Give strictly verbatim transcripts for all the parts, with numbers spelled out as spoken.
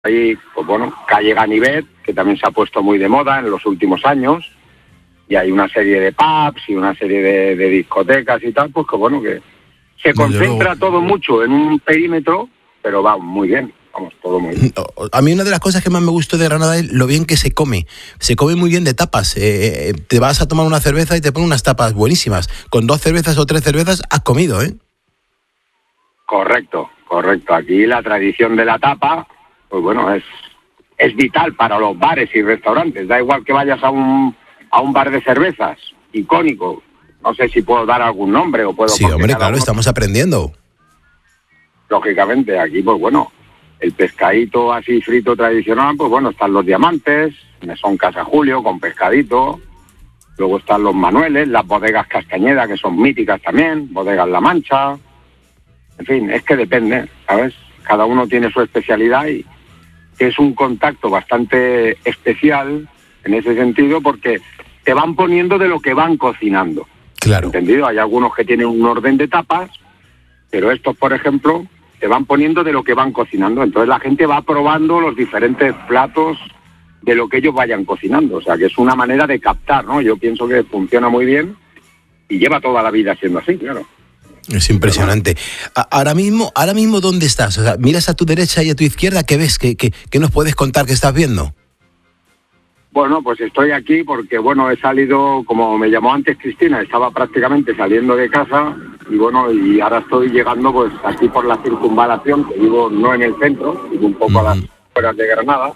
Hay, pues bueno, calle Ganivet, que también se ha puesto muy de moda en los últimos años, y hay una serie de pubs y una serie de, de discotecas y tal, pues que bueno, que se concentra todo mucho en un perímetro, pero va muy bien, vamos, todo muy bien. A mí una de las cosas que más me gustó de Granada es lo bien que se come, se come muy bien de tapas, eh, te vas a tomar una cerveza y te ponen unas tapas buenísimas, con dos cervezas o tres cervezas has comido, ¿eh? Correcto, correcto, aquí la tradición de la tapa, pues bueno, es, es vital para los bares y restaurantes. Da igual que vayas a un, a un bar de cervezas, icónico. No sé si puedo dar algún nombre o puedo... Sí, hombre, claro, estamos aprendiendo. Lógicamente, aquí, pues bueno, el pescadito así frito tradicional, pues bueno, están los Diamantes, Mesón Casa Julio con pescadito. Luego están los Manueles, las bodegas Castañeda, que son míticas también, bodegas La Mancha. En fin, es que depende, ¿sabes? Cada uno tiene su especialidad y es un contacto bastante especial en ese sentido porque te van poniendo de lo que van cocinando. Claro. ¿Entendido? Hay algunos que tienen un orden de tapas, pero estos, por ejemplo, te van poniendo de lo que van cocinando. Entonces la gente va probando los diferentes platos de lo que ellos vayan cocinando. O sea, que es una manera de captar, ¿no? Yo pienso que funciona muy bien y lleva toda la vida siendo así, claro. Es impresionante. Ahora mismo, ahora mismo ¿dónde estás? O sea, miras a tu derecha y a tu izquierda, ¿qué ves? ¿Qué, qué, qué nos puedes contar que estás viendo? Bueno, pues estoy aquí porque, bueno, he salido, como me llamó antes Cristina, estaba prácticamente saliendo de casa y, bueno, y ahora estoy llegando, pues, aquí por la circunvalación, que vivo no en el centro, vivo un poco uh-huh. a las afueras de Granada,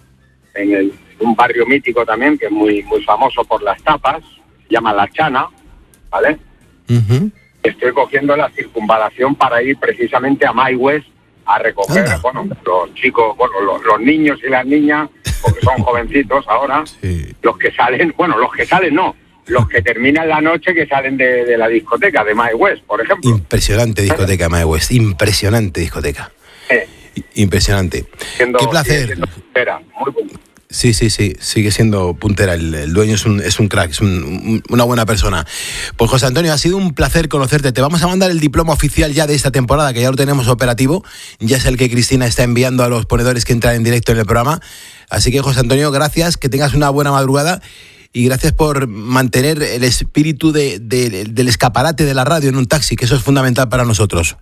en el, un barrio mítico también, que es muy, muy famoso por las tapas, se llama La Chana, ¿vale? Uh-huh. Estoy cogiendo la circunvalación para ir precisamente a My West a recoger, Anda. bueno, los chicos, bueno, los, los niños y las niñas, porque son jovencitos ahora, sí. los que salen, bueno, los que salen no, los que terminan la noche que salen de, de la discoteca, de My West, por ejemplo. Impresionante discoteca, My West, impresionante discoteca. Eh. Impresionante. Siendo, Qué placer. Siendo, espera, muy bonito. Sí, sí, sí, sigue siendo puntera, el, el dueño es un, es un crack, es un, un, una buena persona. Pues José Antonio, ha sido un placer conocerte, te vamos a mandar el diploma oficial ya de esta temporada, que ya lo tenemos operativo, ya es el que Cristina está enviando a los ponedores que entran en directo en el programa, así que José Antonio, gracias, que tengas una buena madrugada y gracias por mantener el espíritu de, de, del escaparate de la radio en un taxi, que eso es fundamental para nosotros.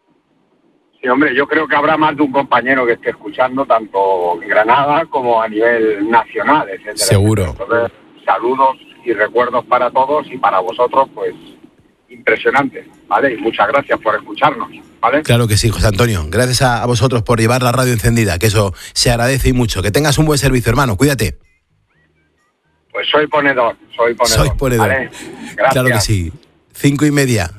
Sí, hombre, yo creo que habrá más de un compañero que esté escuchando, tanto en Granada como a nivel nacional, etcétera. Seguro. Entonces, saludos y recuerdos para todos y para vosotros, pues, impresionante, ¿vale? Y muchas gracias por escucharnos, ¿vale? Claro que sí, José Antonio. Gracias a, a vosotros por llevar la radio encendida, que eso se agradece y mucho. Que tengas un buen servicio, hermano. Cuídate. Pues soy ponedor, soy ponedor. Soy ponedor. ¿Vale? Gracias. Claro que sí. Cinco y media.